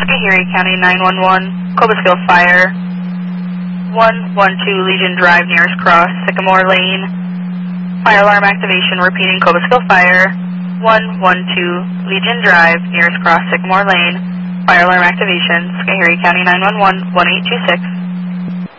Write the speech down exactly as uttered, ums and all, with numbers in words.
Schoharie County nine one one, Cobleskill Fire, one one two Legion Drive, nearest cross, Sycamore Lane. Fire alarm activation, repeating Cobleskill Fire, one one two Legion Drive, nearest cross, Sycamore Lane. Fire alarm activation, Schoharie County nine one one, one eight two six.